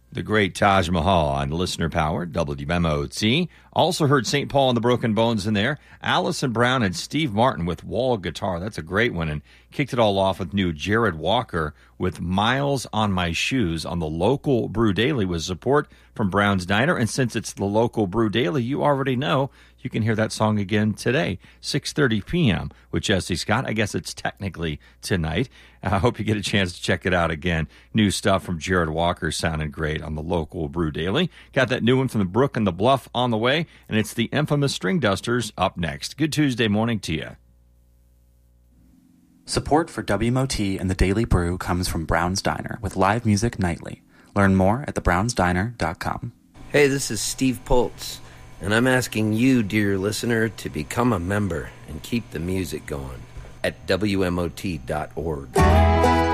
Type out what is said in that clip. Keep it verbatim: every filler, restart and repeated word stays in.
The great Taj Mahal on Listener Power, W M O T. Also heard Saint Paul and the Broken Bones in there. Allison Brown and Steve Martin with Wall Guitar. That's a great one. And kicked it all off with new Jared Walker with Miles on My Shoes on the local Brew Daily with support from Brown's Diner. And since it's the local Brew Daily, you already know you can hear that song again today, six thirty p.m. with Jesse Scott. I guess it's technically tonight. I hope you get a chance to check it out again. New stuff from Jared Walker sounding great on the local Brew Daily. Got that new one from the Brook and the Bluff on the way, and it's the infamous String Dusters up next. Good Tuesday morning to you. Support for W M O T and the Daily Brew comes from Brown's Diner with live music nightly. Learn more at the browns diner dot com. Hey, this is Steve Poltz, and I'm asking you, dear listener, to become a member and keep the music going at W M O T dot org.